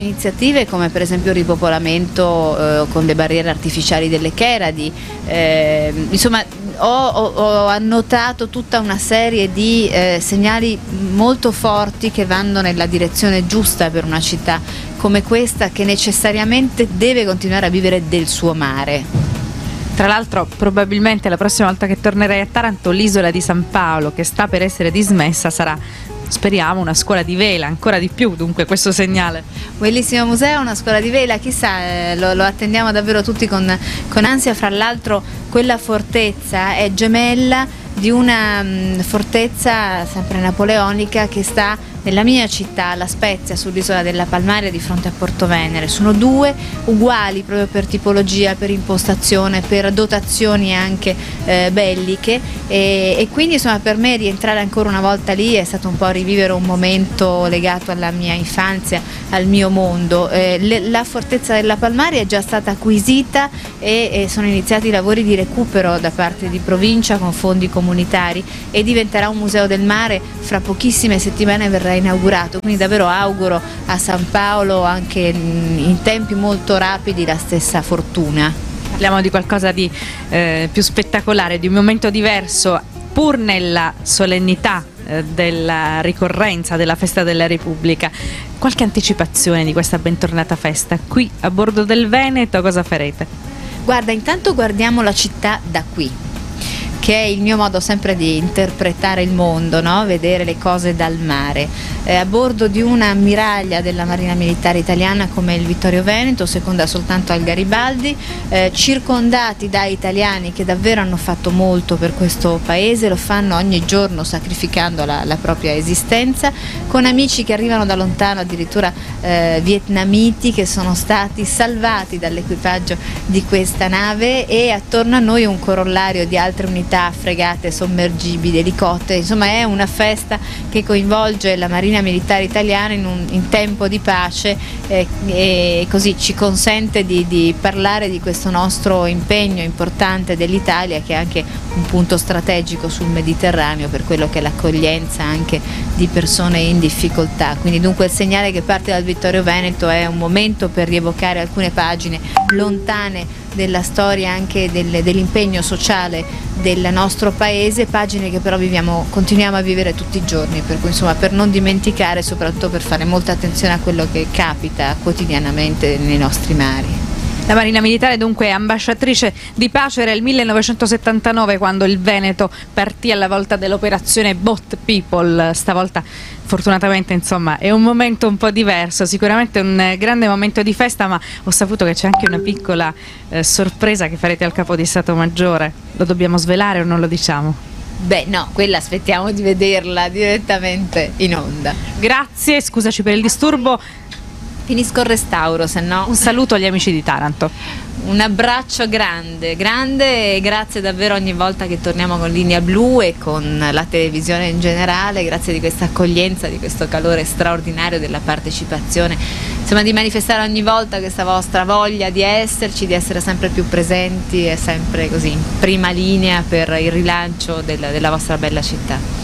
Iniziative come per esempio il ripopolamento con le barriere artificiali delle Cheradi, insomma ho annotato tutta una serie di segnali molto forti che vanno nella direzione giusta per una città come questa, che necessariamente deve continuare a vivere del suo mare. Tra l'altro probabilmente la prossima volta che tornerai a Taranto l'isola di San Paolo, che sta per essere dismessa, sarà, speriamo, una scuola di vela, ancora di più dunque questo segnale. Bellissimo museo, una scuola di vela, chissà, lo attendiamo davvero tutti con ansia. Fra l'altro quella fortezza è gemella di una fortezza sempre napoleonica che sta nella mia città, La Spezia, sull'isola della Palmaria di fronte a Porto Venere. Sono due uguali proprio per tipologia, per impostazione, per dotazioni anche belliche e quindi insomma per me rientrare ancora una volta lì è stato un po' rivivere un momento legato alla mia infanzia, al mio mondo. La fortezza della Palmaria è già stata acquisita e sono iniziati i lavori di recupero da parte di provincia con fondi comunitari e diventerà un museo del mare. Fra pochissime settimane verrà inaugurato, quindi davvero auguro a San Paolo anche in tempi molto rapidi la stessa fortuna. Parliamo di qualcosa di più spettacolare, di un momento diverso, pur nella solennità della ricorrenza della festa della Repubblica. Qualche anticipazione di questa bentornata festa? Qui a bordo del Veneto cosa farete? Guarda, intanto guardiamo la città da qui, che è il mio modo sempre di interpretare il mondo, no? Vedere le cose dal mare. A bordo di una ammiraglia della Marina Militare Italiana come il Vittorio Veneto, seconda soltanto al Garibaldi, circondati da italiani che davvero hanno fatto molto per questo paese, lo fanno ogni giorno sacrificando la propria esistenza, con amici che arrivano da lontano, addirittura vietnamiti, che sono stati salvati dall'equipaggio di questa nave, e attorno a noi un corollario di altre unità, fregate, sommergibili, elicotteri. Insomma è una festa che coinvolge la Marina Militare Italiana in tempo di pace e così ci consente di parlare di questo nostro impegno importante dell'Italia, che è anche un punto strategico sul Mediterraneo per quello che è l'accoglienza anche di persone in difficoltà. Quindi dunque il segnale che parte dal Vittorio Veneto è un momento per rievocare alcune pagine lontane della storia anche dell'impegno sociale del nostro paese, pagine che però continuiamo a vivere tutti i giorni, per cui insomma per non dimenticare, soprattutto per fare molta attenzione a quello che capita quotidianamente nei nostri mari. La Marina Militare dunque è ambasciatrice di pace. Era il 1979 quando il Veneto partì alla volta dell'operazione Boat People. Stavolta fortunatamente insomma è un momento un po' diverso, sicuramente un grande momento di festa, ma ho saputo che c'è anche una piccola sorpresa che farete al Capo di Stato Maggiore. Lo dobbiamo svelare o non lo diciamo? Beh no, quella aspettiamo di vederla direttamente in onda. Grazie, scusaci per il disturbo. Finisco il restauro, se no. Un saluto agli amici di Taranto. Un abbraccio grande, grande, e grazie davvero ogni volta che torniamo con Linea Blu e con la televisione in generale, grazie di questa accoglienza, di questo calore straordinario, della partecipazione, insomma di manifestare ogni volta questa vostra voglia di esserci, di essere sempre più presenti e sempre così in prima linea per il rilancio della vostra bella città.